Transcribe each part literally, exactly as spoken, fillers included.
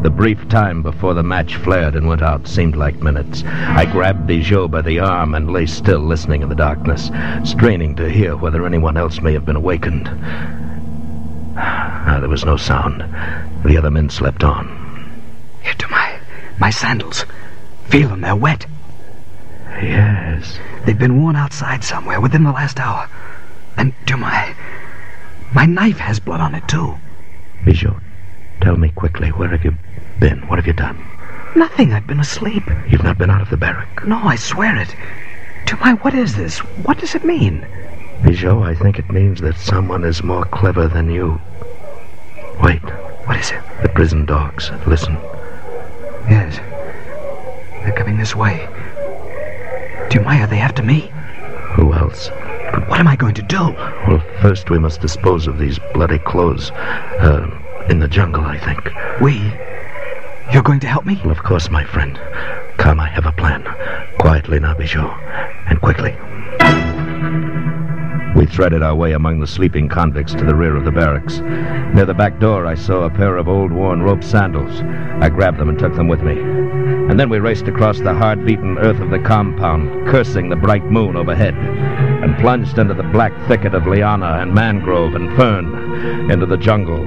The brief time before the match flared and went out seemed like minutes. I grabbed Bijot by the arm and lay still, listening in the darkness, straining to hear whether anyone else may have been awakened. Ah, there was no sound. The other men slept on. Here to my... my sandals. Feel them, they're wet. Yes. They've been worn outside somewhere within the last hour. And to my... my knife has blood on it, too. Bijot, tell me quickly, where have you been? What have you done? Nothing, I've been asleep. You've not been out of the barrack? No, I swear it. To my... what is this? What does it mean? Bijot, I think it means that someone is more clever than you. Wait. What is it? The prison dogs. Listen. Yes. They're coming this way. Dumai, are they after me? Who else? But what am I going to do? Well, first we must dispose of these bloody clothes. Uh, in the jungle, I think. We? You're going to help me? Well, of course, my friend. Come, I have a plan. Quietly now, Bijot. And quickly. We threaded our way among the sleeping convicts to the rear of the barracks. Near the back door, I saw a pair of old worn rope sandals. I grabbed them and took them with me. And then we raced across the hard-beaten earth of the compound, cursing the bright moon overhead, and plunged into the black thicket of liana and mangrove and fern, into the jungle.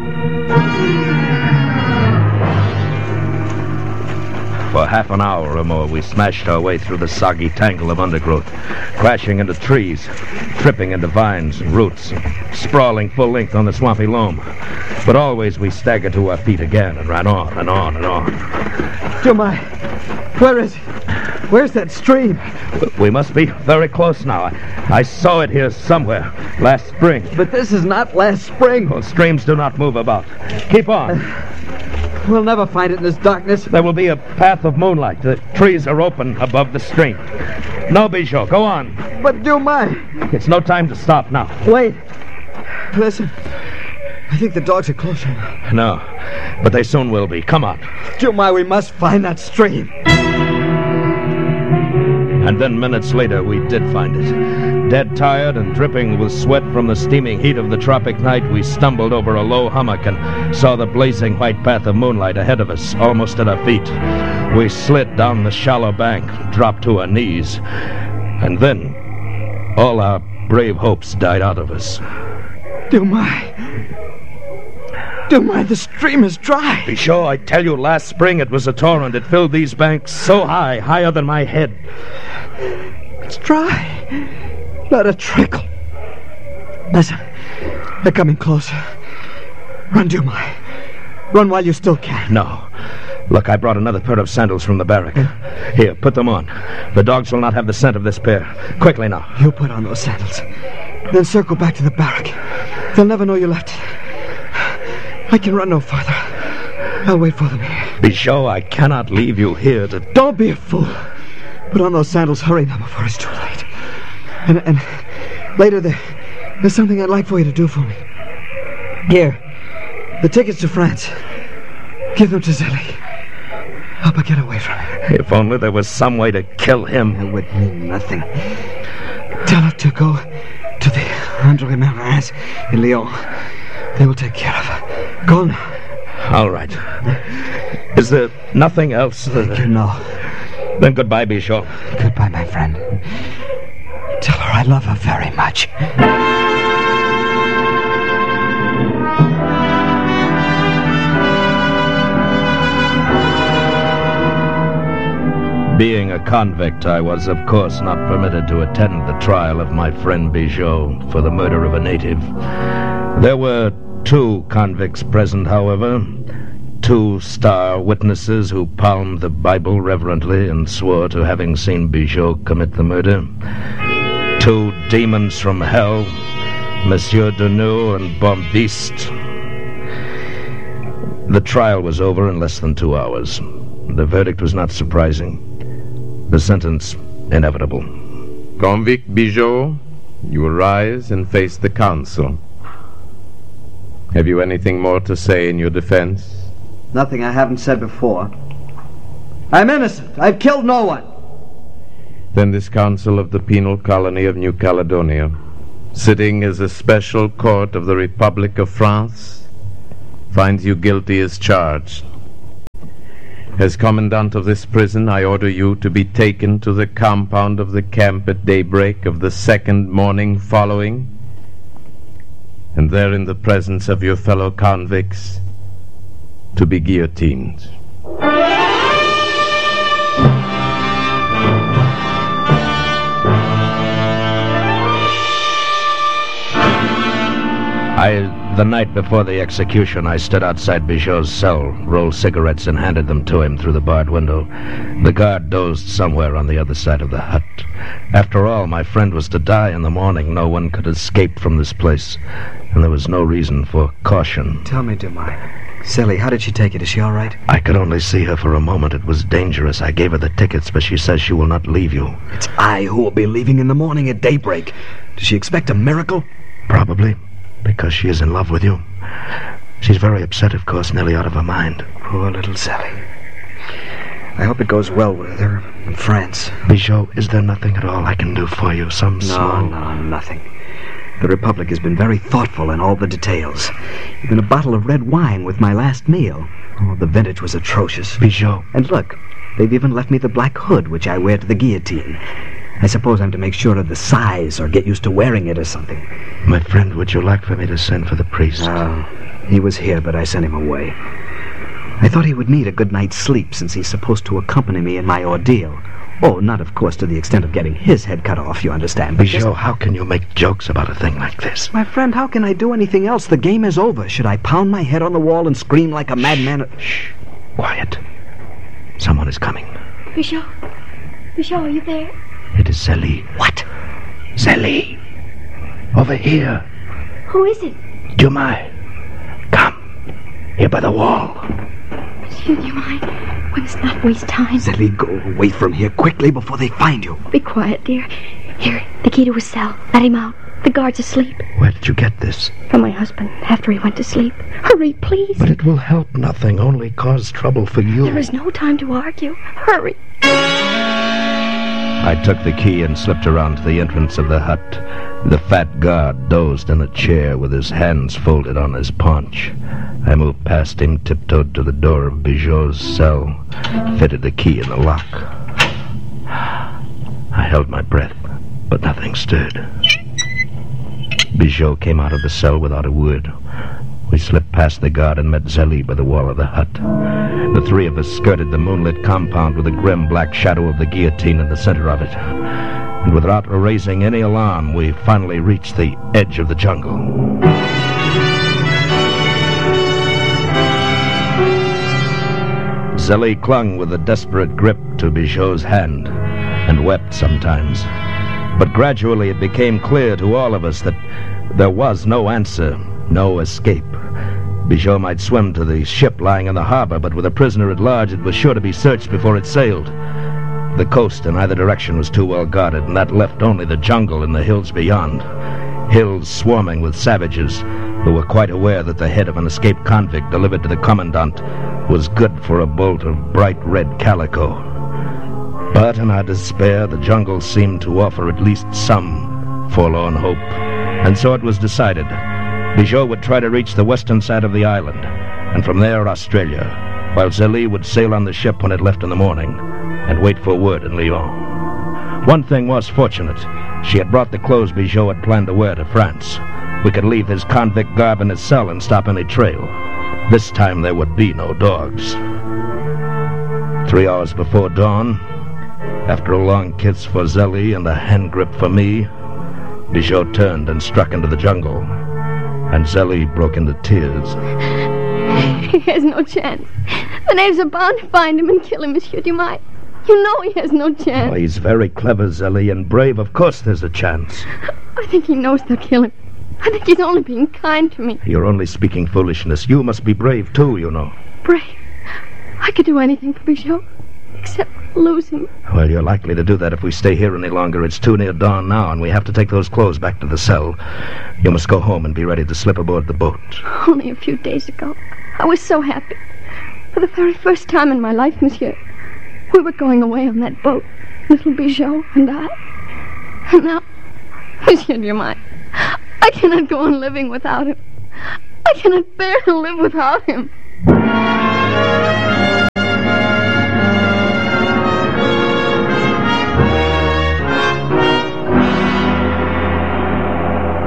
For half an hour or more, we smashed our way through the soggy tangle of undergrowth, crashing into trees, tripping into vines and roots, sprawling full length on the swampy loam. But always we staggered to our feet again and ran on and on and on. Dumai, where is it? Where's that stream? We must be very close now. I, I saw it here somewhere last spring. But this is not last spring. Well, streams do not move about. Keep on. Uh, we'll never find it in this darkness. There will be a path of moonlight. The trees are open above the stream. No, Bijot, go on. But Dumai... It's no time to stop now. Wait. Listen. I think the dogs are closer now. No, but they soon will be. Come on. Dumai, we must find that stream. And then minutes later, we did find it. Dead tired and dripping with sweat from the steaming heat of the tropic night, we stumbled over a low hummock and saw the blazing white path of moonlight ahead of us, almost at our feet. We slid down the shallow bank, dropped to our knees, and then all our brave hopes died out of us. Dumai... Dumai, the stream is dry. Be sure, I tell you, last spring it was a torrent. It filled these banks so high, higher than my head. It's dry. Not a trickle. Listen, they're coming closer. Run, Dumai. Run while you still can. No. Look, I brought another pair of sandals from the barrack. Here, put them on. The dogs will not have the scent of this pair. Quickly now. You put on those sandals. Then circle back to the barrack. They'll never know you left. I can run no farther. I'll wait for them here. Be sure I cannot leave you here to... Don't be a fool. Put on those sandals. Hurry now before it's too late. And, and later there, there's something I'd like for you to do for me. Here. The tickets to France. Give them to Zélie. Help her get away from him. If only there was some way to kill him. It would mean nothing. Tell her to go to the André Marins in Lyon. They will take care of her. Go now. All right. Is there nothing else? That... You know. Then goodbye, Bijot. Goodbye, my friend. Tell her I love her very much. Being a convict, I was, of course, not permitted to attend the trial of my friend Bijot for the murder of a native. There were two convicts present, however, two star witnesses who palmed the Bible reverently and swore to having seen Bijot commit the murder. Two demons from hell, Monsieur Deneux and Bombiste. The trial was over in less than two hours. The verdict was not surprising. The sentence inevitable. Convict Bijot, you arise and face the council. Have you anything more to say in your defense? Nothing I haven't said before. I'm innocent. I've killed no one. Then this council of the penal colony of New Caledonia, sitting as a special court of the Republic of France, finds you guilty as charged. As commandant of this prison, I order you to be taken to the compound of the camp at daybreak of the second morning following, and there in the presence of your fellow convicts, to be guillotined. I, the night before the execution, I stood outside Bijot's cell, rolled cigarettes, and handed them to him through the barred window. The guard dozed somewhere on the other side of the hut. After all, my friend was to die in the morning. No one could escape from this place, and there was no reason for caution. Tell me, Dumais, Sally, how did she take it? Is she all right? I could only see her for a moment. It was dangerous. I gave her the tickets, but she says she will not leave you. It's I who will be leaving in the morning at daybreak. Does she expect a miracle? Probably. Because she is in love with you. She's very upset, of course, nearly out of her mind. Poor little Sally. I hope it goes well with her in France. Bijot, is there nothing at all I can do for you? Some no, small... No, no, nothing. The Republic has been very thoughtful in all the details. Even a bottle of red wine with my last meal. Oh, the vintage was atrocious. Bijot. And look, they've even left me the black hood, which I wear to the guillotine. I suppose I'm to make sure of the size or get used to wearing it or something. My friend, would you like for me to send for the priest? No. He was here, but I sent him away. I thought he would need a good night's sleep since he's supposed to accompany me in my ordeal. Oh, not, of course, to the extent of getting his head cut off, you understand. Bijot, just... how can you make jokes about a thing like this? My friend, how can I do anything else? The game is over. Should I pound my head on the wall and scream like a madman? Shh. Quiet. Someone is coming. Bijot. Bijot, are you there? It is Zélie. What? Zélie. Over here. Who is it? Dumais. Come. Here by the wall. Monsieur Dumais, we must not waste time. Zélie, go away from here quickly before they find you. Be quiet, dear. Here, the key to his cell. Let him out. The guard's asleep. Where did you get this? From my husband, after he went to sleep. Hurry, please. But it will help nothing, only cause trouble for you. There is no time to argue. Hurry. I took the key and slipped around to the entrance of the hut. The fat guard dozed in a chair with his hands folded on his paunch. I moved past him, tiptoed to the door of Bijot's cell, fitted the key in the lock. I held my breath, but nothing stirred. Bijot came out of the cell without a word. We slipped past the guard and met Zélie by the wall of the hut. The three of us skirted the moonlit compound with the grim black shadow of the guillotine in the center of it. And without raising any alarm, we finally reached the edge of the jungle. Zélie clung with a desperate grip to Bijot's hand and wept sometimes. But gradually it became clear to all of us that there was no answer, no escape. Bijot might swim to the ship lying in the harbor, but with a prisoner at large, it was sure to be searched before it sailed. The coast in either direction was too well guarded, and that left only the jungle and the hills beyond. Hills swarming with savages who were quite aware that the head of an escaped convict delivered to the commandant was good for a bolt of bright red calico. But in our despair, the jungle seemed to offer at least some forlorn hope, and so it was decided. Bijot would try to reach the western side of the island, and from there Australia, while Zélie would sail on the ship when it left in the morning, and wait for word in Lyon. One thing was fortunate. She had brought the clothes Bijot had planned to wear to France. We could leave his convict garb in his cell and stop any trail. This time there would be no dogs. Three hours before dawn, after a long kiss for Zélie and a hand grip for me, Bijot turned and struck into the jungle, and Zélie broke into tears. He has no chance. The natives are bound to find him and kill him, Monsieur Dumais. You know he has no chance. Oh, he's very clever, Zélie, and brave. Of course there's a chance. I think he knows they'll kill him. I think he's only being kind to me. You're only speaking foolishness. You must be brave, too, you know. Brave? I could do anything for Bijot, except lose him. Well, you're likely to do that if we stay here any longer. It's too near dawn now, and we have to take those clothes back to the cell. You must go home and be ready to slip aboard the boat. Only a few days ago, I was so happy. For the very first time in my life, monsieur, we were going away on that boat, little Bijot and I. And now, Monsieur Dumais, I cannot go on living without him. I cannot bear to live without him.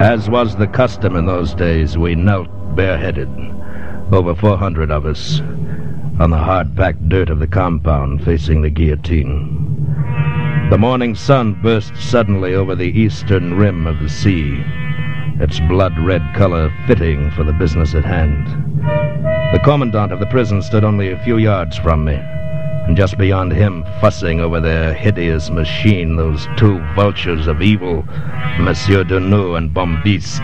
As was the custom in those days, we knelt bareheaded, over four hundred of us, on the hard-packed dirt of the compound facing the guillotine. The morning sun burst suddenly over the eastern rim of the sea, its blood-red color fitting for the business at hand. The commandant of the prison stood only a few yards from me, and just beyond him, fussing over their hideous machine, those two vultures of evil, Monsieur Deneux and Bombiste.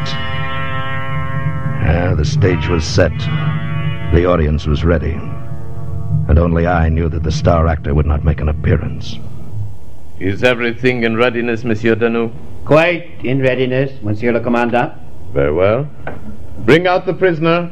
Ah, the stage was set. The audience was ready. And only I knew that the star actor would not make an appearance. Is everything in readiness, Monsieur Deneux? Quite in readiness, Monsieur le Commandant. Very well. Bring out the prisoner.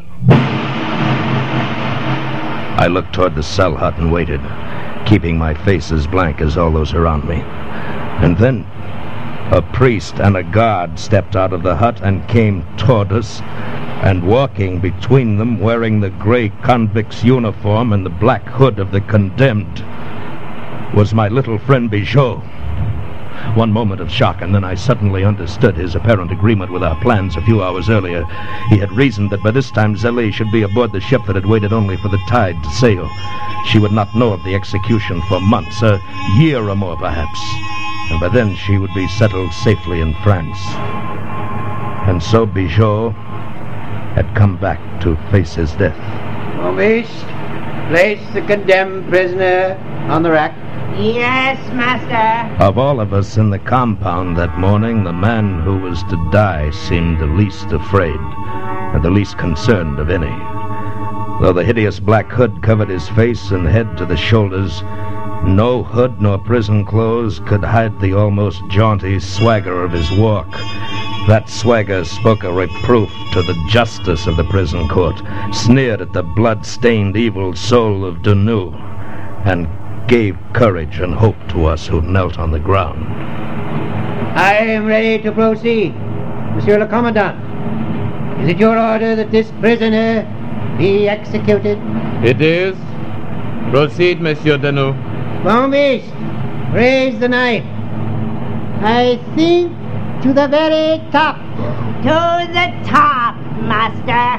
I looked toward the cell hut and waited, keeping my face as blank as all those around me. And then a priest and a guard stepped out of the hut and came toward us, and walking between them, wearing the gray convict's uniform and the black hood of the condemned, was my little friend Bigot. One moment of shock, and then I suddenly understood his apparent agreement with our plans a few hours earlier. He had reasoned that by this time Zélie should be aboard the ship that had waited only for the tide to sail. She would not know of the execution for months, a year or more perhaps, and by then she would be settled safely in France. And so Bigot had come back to face his death. Bombiste, place the condemned prisoner on the rack. Yes, master. Of all of us in the compound that morning, the man who was to die seemed the least afraid, and the least concerned of any. Though the hideous black hood covered his face and head to the shoulders, no hood nor prison clothes could hide the almost jaunty swagger of his walk. That swagger spoke a reproof to the justice of the prison court, sneered at the blood-stained evil soul of Deneux, and gave courage and hope to us who knelt on the ground. I am ready to proceed, Monsieur le Commandant. Is it your order that this prisoner be executed? It is. Proceed, Monsieur Deneux. Bombiste, raise the knife. I think to the very top. To the top, master.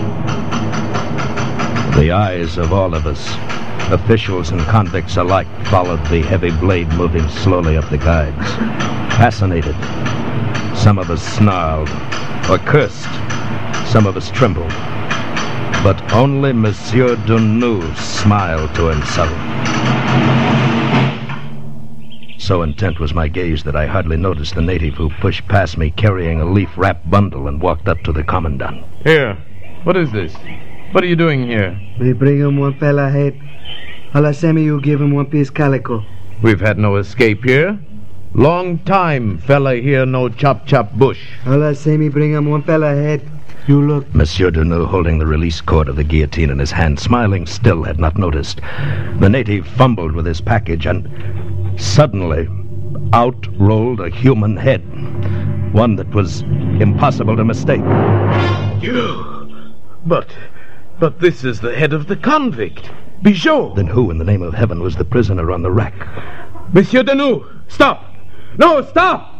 The eyes of all of us, officials and convicts alike, followed the heavy blade moving slowly up the guides. Fascinated. Some of us snarled or cursed. Some of us trembled. But only Monsieur Deneux smiled to himself. So intent was my gaze that I hardly noticed the native who pushed past me carrying a leaf-wrapped bundle and walked up to the commandant. Here. What is this? What are you doing here? We bring him one fella head. Alasemi, you give him one piece calico. We've had no escape here. Long time fella here no chop-chop bush. Alasemi, bring him one fella head. You look. Monsieur Deneux, holding the release cord of the guillotine in his hand, smiling still, had not noticed. The native fumbled with his package, and suddenly out rolled a human head, one that was impossible to mistake. You! But, but this is the head of the convict, Bigot. Then who in the name of heaven was the prisoner on the rack? Monsieur Deneux, stop! No, stop!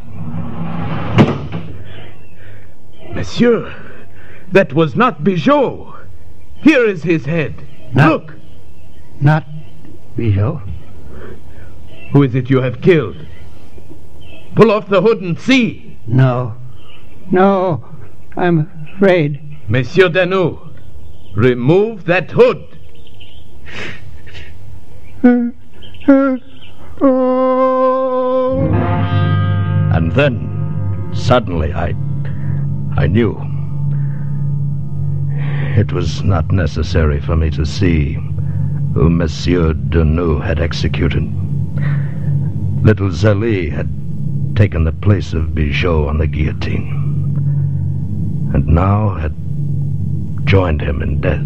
Monsieur, that was not Bigot. Here is his head. Not, Look! Not Bigot. Who is it you have killed? Pull off the hood and see. No. No, I'm afraid. Monsieur Deneux, remove that hood. And then, suddenly, I... I knew. It was not necessary for me to see who Monsieur Deneux had executed. Little Zélie had taken the place of Bigot on the guillotine, and now had joined him in death.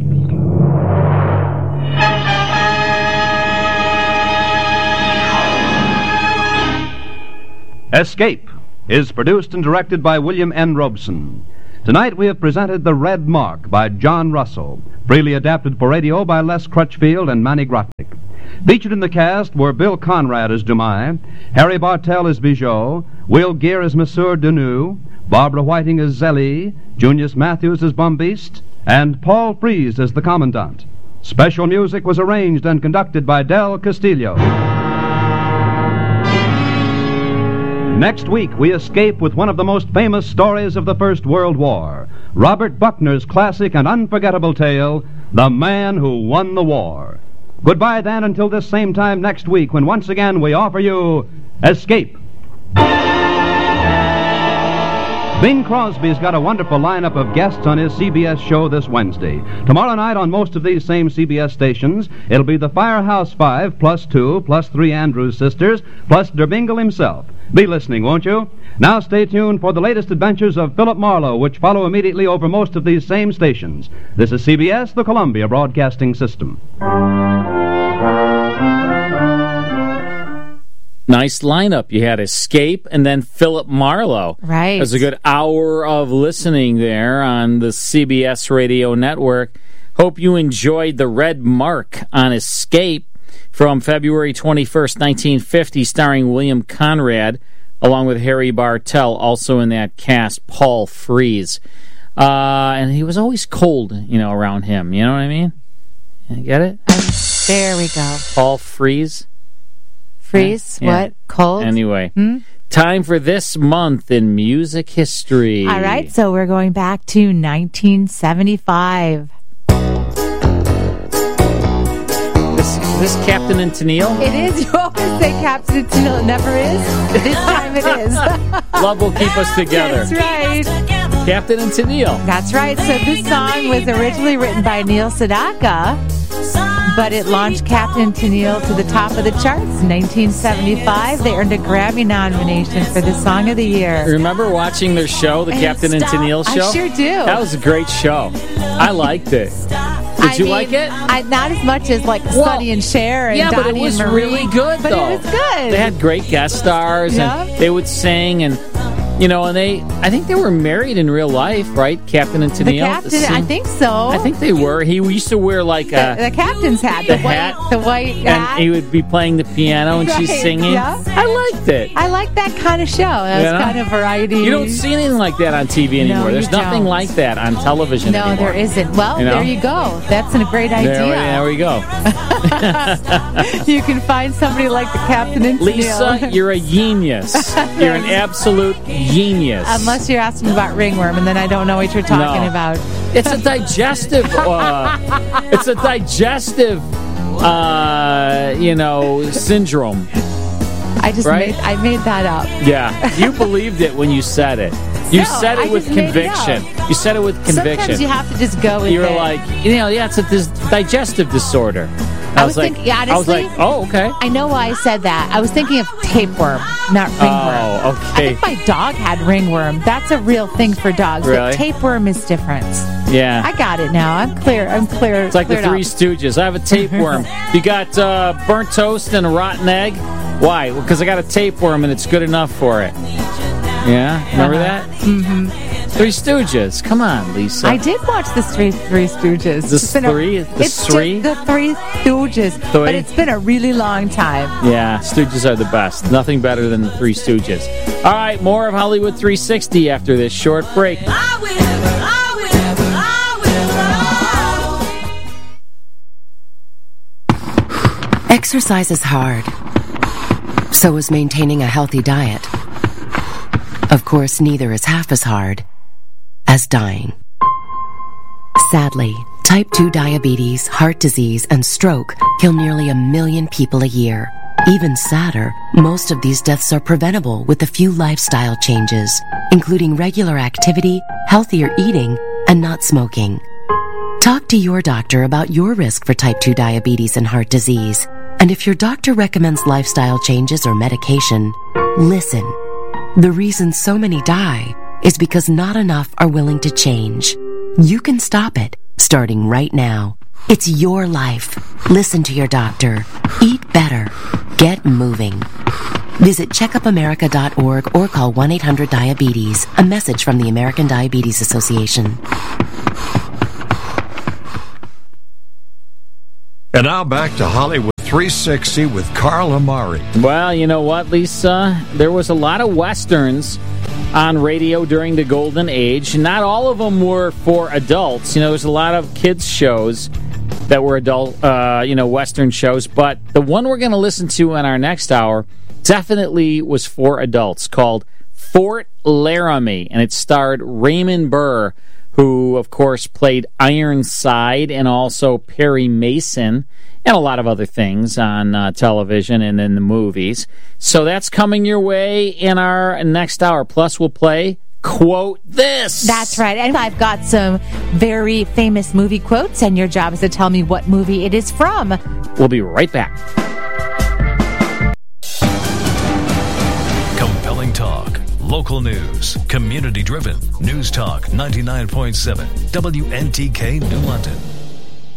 Escape is produced and directed by William N. Robeson. Tonight we have presented The Red Mark by John Russell, freely adapted for radio by Les Crutchfield and Manny Grotnick. Featured in the cast were Bill Conrad as Dumais, Harry Bartell as Bigot, Will Geer as Monsieur Deneux, Barbara Whiting as Zellie, Junius Matthews as Bumbeast, and Paul Frees as the Commandant. Special music was arranged and conducted by Del Castillo. Next week, we escape with one of the most famous stories of the First World War, Robert Buckner's classic and unforgettable tale, The Man Who Won the War. Goodbye, then, until this same time next week, when once again we offer you Escape. Bing Crosby's got a wonderful lineup of guests on his C B S show this Wednesday. Tomorrow night on most of these same C B S stations, it'll be the Firehouse Five, plus two, plus three Andrews sisters, plus Der Bingle himself. Be listening, won't you? Now stay tuned for the latest adventures of Philip Marlowe, which follow immediately over most of these same stations. This is C B S, the Columbia Broadcasting System. Nice lineup. You had Escape and then Philip Marlowe. Right. It was a good hour of listening there on the C B S radio network. Hope you enjoyed the red mark on Escape from February twenty-first, nineteen fifty, starring William Conrad, along with Harry Bartell, also in that cast, Paul Frees. Uh, and he was always cold, you know, around him. You know what I mean? You get it? Um, there we go. Paul Frees. Freeze? Yeah. What? Cold? Anyway, Hmm? time for this month in music history. All right, so we're going back to nineteen seventy-five. This, this Captain and Tennille? It is. You always say Captain and Tennille. It never is. This time it is. Love will keep us together. That's right. Captain and Tennille. That's right. So this song was originally written by Neil Sedaka, but it launched Captain Tennille to the top of the charts in nineteen seventy-five. They earned a Grammy nomination for the Song of the Year. Remember watching their show, the And Captain and stop. Tennille I show? sure do. That was a great show. I liked it. Did I you mean, like it? I, not as much as like Well, Sonny and Cher and yeah, Donnie but it was and Marie, really good, but though. it was good. They had great guest stars, Yeah. and they would sing, and you know, and they, I think they were married in real life, right? Captain and Tennille. the captain, I think so. I think they were. He used to wear like a, the, the captain's hat, the the, white, hat, the white hat. and he would be playing the piano, and she's Right, singing. yeah. I liked it. I like that kind of show. That You know? kind of variety. You don't see anything like that on T V anymore. No, There's you nothing don't. like that on television No, anymore. there isn't. Well, You know? there you go. That's a great idea. There we, there we go. You can find somebody like the Captain and Lisa, Tennille. you're a genius. You're an absolute genius. Unless you're asking about ringworm, and then I don't know what you're talking No. about. It's a digestive. Uh, it's a digestive. Uh, you know, syndrome. I just Right? made I made that up. Yeah, you believed it when you said it. You No, said it I with just made it conviction. up. You said it with conviction. Sometimes you have to just go with You were it. like, you know, yeah, it's a dis- digestive disorder. I was like, thinking- yeah, I was honestly- like, oh, okay. I know why I said that. I was thinking of tapeworm, not ringworm. Oh, okay. I think my dog had ringworm. That's a real thing for dogs. Really? But tapeworm is different. Yeah. I got it now. I'm clear. I'm clear. It's like the cleared Three up. Stooges. I have a tapeworm. You got uh, burnt toast and a rotten egg? Why? Because I got a tapeworm and it's good enough for it. Yeah? Remember Uh-huh. that? Mm-hmm. Three Stooges. Come on, Lisa. I did watch the Three Three Stooges. The It's been a- three? The it's three? just the Three Stooges. Three? But it's been a really long time. Yeah, Stooges are the best. Nothing better than the Three Stooges. All right, more of Hollywood three sixty after this short break. I will, I will, I will. Exercise is hard. So is maintaining a healthy diet. Of course, neither is half as hard as dying. Sadly, type two diabetes, heart disease, and stroke kill nearly a million people a year. Even sadder, most of these deaths are preventable with a few lifestyle changes, including regular activity, healthier eating, and not smoking. Talk to your doctor about your risk for type two diabetes and heart disease. And if your doctor recommends lifestyle changes or medication, listen. The reason so many die is because not enough are willing to change. You can stop it, starting right now. It's your life. Listen to your doctor. Eat better. Get moving. Visit checkup america dot org or call one eight hundred diabetes. A message from the American Diabetes Association. And now back to Hollywood three sixty with Carl Amari. Well, you know what, Lisa? There was a lot of Westerns on radio during the golden age. Not all of them were for adults. You know, there's a lot of kids shows that were adult, uh, you know, Western shows. But the one we're going to listen to in our next hour definitely was for adults, called Fort Laramie, and it starred Raymond Burr, who, of course, played Ironside and also Perry Mason and a lot of other things on uh, television and in the movies. So that's coming your way in our next hour. Plus, we'll play Quote This. That's right. And I've got some very famous movie quotes, and your job is to tell me what movie it is from. We'll be right back. Compelling talk, local news, community-driven. News Talk ninety-nine point seven, W N T K New London.